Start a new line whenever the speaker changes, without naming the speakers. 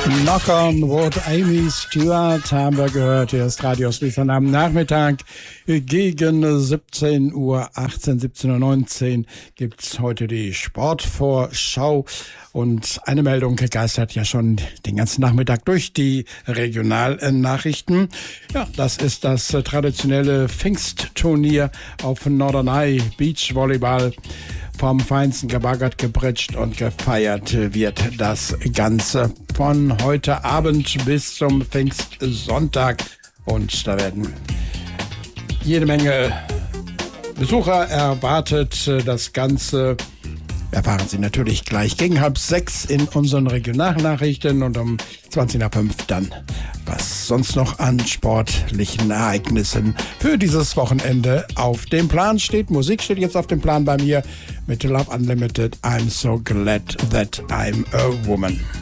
Knock on Wood, Amy Stewart haben wir gehört. Hier ist Radio Schleswig am Nachmittag gegen 17:18 Uhr, 17:19 Uhr gibt's heute die Sportvorschau. Und eine Meldung geistert ja schon den ganzen Nachmittag durch die Regionalnachrichten. Ja, das ist das traditionelle Pfingstturnier auf Norderney, Beachvolleyball. Vom Feinsten gebaggert, gepritscht und gefeiert wird das Ganze von heute Abend bis zum Pfingstsonntag. Und da werden jede Menge Besucher erwartet. Das Ganze erfahren Sie natürlich gleich gegen 5:30 in unseren Regionalnachrichten und um 5:20 dann, was sonst noch an sportlichen Ereignissen für dieses Wochenende auf dem Plan steht. Musik steht jetzt auf dem Plan bei mir mit Love Unlimited, I'm So Glad That I'm a Woman.